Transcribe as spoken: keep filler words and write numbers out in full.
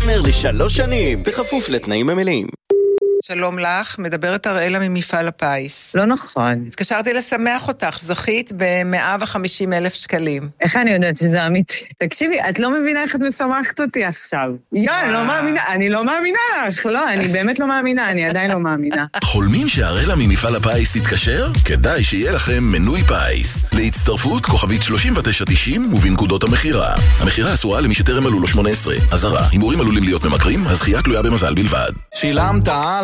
פרטנר לשלוש שנים, בכפוף לתנאים המלאים. שלום לך, מדברת אראלה ממפעל הפיס. לא נכון. התקשרתי לשמח אותך, זכית ב-מאה וחמישים אלף שקלים. איך אני יודעת שזה אמיתי? תקשיבי, את לא מבינה איך את משמחת אותי עכשיו. יו, אני לא מאמינה, אני לא מאמינה לך. לא, אני באמת לא מאמינה, אני עדיין לא מאמינה. חולמים שאראלה ממפעל הפיס תתקשר? כדאי שיהיה לכם מנוי פיס. להצטרפות כוכבית שלושים ותשע תשעים ובנקודות המחירה. המחירה אסורה למי שטרם מלאו לו שמונה עשרה. אזהרה, הימורים עלולים להיות ממכרים, הזכייה תלויה במזל בלבד. שילמת